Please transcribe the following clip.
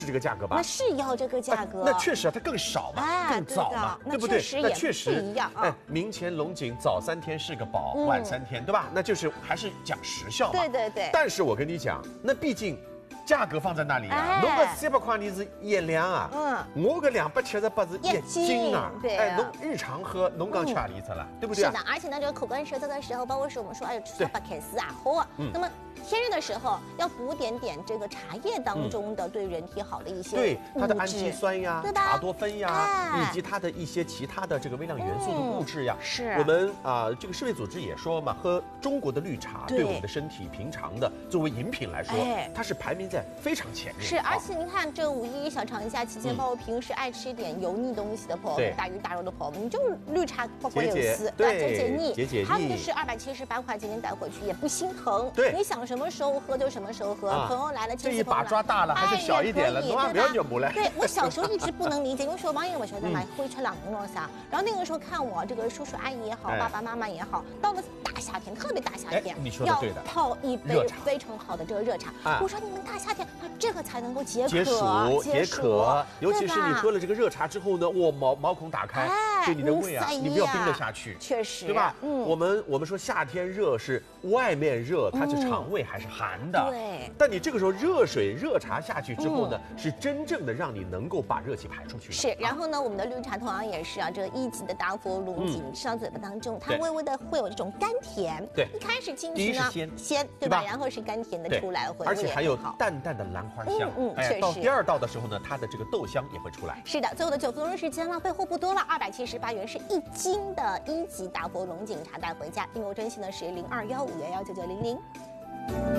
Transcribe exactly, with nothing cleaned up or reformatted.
这个价格吧？ 那是要这个价格。 那确实啊，它更少嘛， 哎、 更早嘛， 对对不对？ 那确实也不一样啊。 哎，明前龙井早三天是个宝，嗯、晚三天，对吧？那就是还是讲时效嘛。 对对对。 但是我跟你讲，那毕竟。价格放在那里啊，侬个三百块你是一两啊，嗯，我个两百七十八是一斤啊， 对， 哎，侬日常喝，侬讲吃哪里去了，对不对？ 是的，而且呢，这个口干舌燥的时候，包括是我们说，哎，吃白开水啊，好啊。那么天热的时候，要补点点这个茶叶当中的对人体好的一些对它的氨基酸呀、茶多酚呀，以及它的一些其他的这个微量元素的物质呀。 是我们啊，这个世卫组织也说嘛，喝中国的绿茶对我们的身体平常的作为饮品来说，它是排名在非常前面。 是，而且您看，这五一小长假期间，包括平时爱吃一点油腻东西的朋友们，大鱼大肉的朋友们，你就绿茶包括有丝， 对， 解解腻， 解解腻。 他们就是二百七十八块钱，您带回去也不心疼。 对， 你想什么时候喝就什么时候喝。朋友来了， 这一把抓大了还是小一点了，侬不要扭不来。 对，我小时候一直不能理解，因为说网友我晓得嘛，会吃冷饮了啥。然后那个时候看我这个叔叔阿姨也好，爸爸妈妈也好，到了大夏天，特别大夏天，要泡一杯非常好的这个热茶。我说你们大夏天，那这个才能够解解暑解渴，尤其是你喝了这个热茶之后呢，哇，毛毛孔打开，对你的胃啊，你不要冰得下去， 确实， 对吧？嗯，我们我们说夏天热是外面热，它是肠胃还是寒的， 对。 但你这个时候热水热茶下去之后呢，是真正的让你能够把热气排出去。 是，然后呢，我们的绿茶同样也是啊，这个一级的大佛龙井吃到嘴巴当中，它微微的会有这种甘甜。 对， 一开始进去呢， 鲜鲜对吧？然后是甘甜的出来， 而且还有淡淡的兰花香。 嗯，确实。 到第二道的时候呢，它的这个豆香也会出来。 是的，最后的九分钟时间了，备货不多了，二百七十八元是一斤的一级大佛龙井茶带回家。订购专线呢是零二幺五幺幺九九零零。